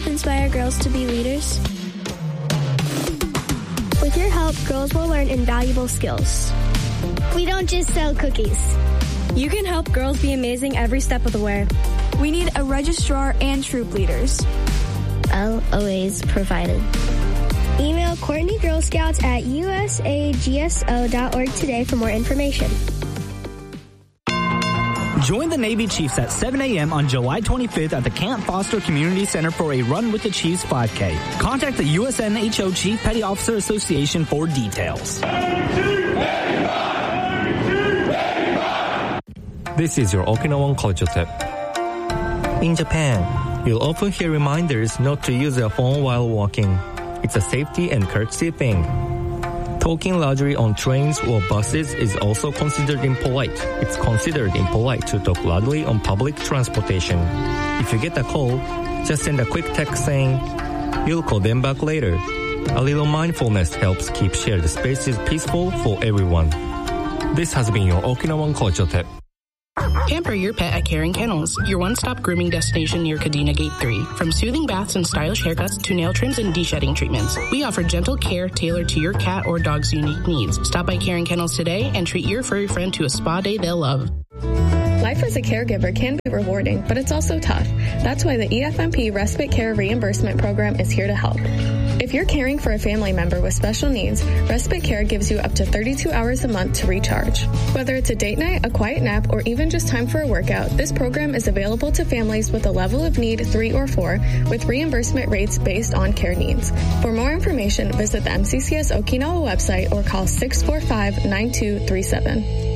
help inspire girls to be leaders? With your help, girls will learn invaluable skills. We don't just sell cookies. You can help girls be amazing every step of the way. We need a registrar and troop leaders. LOAs provided. Email Courtney Girl Scouts at usagso.org today for more information. Join the Navy Chiefs at 7 a.m. on July 25th at the Camp Foster Community Center for a Run with the Chiefs 5K. Contact the USNHO Chief Petty Officer Association for details. This is your Okinawan culture tip. In Japan, you'll often hear reminders not to use your phone while walking. It's a safety and courtesy thing. Talking loudly on trains or buses is also considered impolite. It's considered impolite to talk loudly on public transportation. If you get a call, just send a quick text saying, "You'll call them back later." A little mindfulness helps keep shared spaces peaceful for everyone. This has been your Okinawan culture tip. Pamper your pet at Caring Kennels, your one-stop grooming destination near Kadena Gate 3. From soothing baths and stylish haircuts to nail trims and de-shedding treatments, we offer gentle care tailored to your cat or dog's unique needs. Stop by Caring Kennels today and treat your furry friend to a spa day they'll love. Life as a caregiver can be rewarding, but it's also tough. That's why the EFMP Respite Care Reimbursement Program is here to help. If you're caring for a family member with special needs, Respite Care gives you up to 32 hours a month to recharge. Whether it's a date night, a quiet nap, or even just time for a workout, this program is available to families with a level of need 3 or 4, with reimbursement rates based on care needs. For more information, visit the MCCS Okinawa website or call 645-9237.